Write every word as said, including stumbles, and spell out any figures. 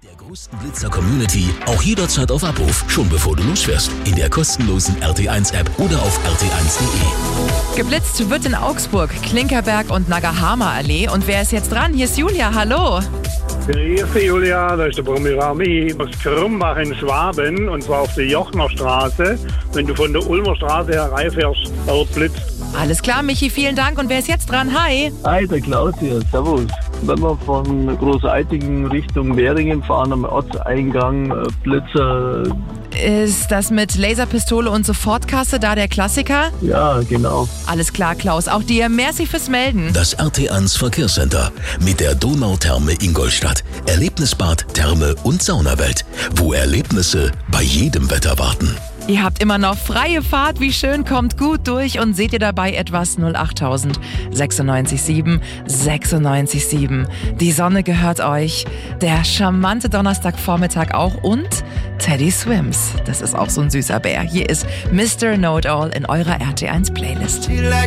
Der größten Blitzer-Community auch jederzeit auf Abruf, schon bevor du losfährst. In der kostenlosen R T eins App oder auf r t eins punkt de. Geblitzt wird in Augsburg, Klinkerberg und Nagahama Allee. Und wer ist jetzt dran? Hier ist Julia, hallo. Grüß dich, Julia, da ist der Promirami aus Krumbach in Schwaben, und zwar auf der Jochner Straße. Wenn du von der Ulmer Straße hereinfährst, dort blitzt. Alles klar, Michi, vielen Dank. Und wer ist jetzt dran? Hi. Hi, der Klaus hier, servus. Wenn wir von Großeitigen Richtung Währingen fahren, am Ortseingang, äh, Blitzer. Ist das mit Laserpistole und Sofortkasse da der Klassiker? Ja, genau. Alles klar, Klaus. Auch dir merci fürs Melden. Das R T eins Verkehrscenter mit der Donautherme Ingolstadt. Erlebnisbad, Therme und Saunawelt, wo Erlebnisse bei jedem Wetter warten. Ihr habt immer noch freie Fahrt, wie schön, kommt gut durch und seht ihr dabei etwas null achttausend sechsundneunzig sieben sechsundneunzig sieben. Die Sonne gehört euch, der charmante Donnerstagvormittag auch und Teddy Swims. Das ist auch so ein süßer Bär. Hier ist Mister Know-It-All in eurer R T eins Playlist.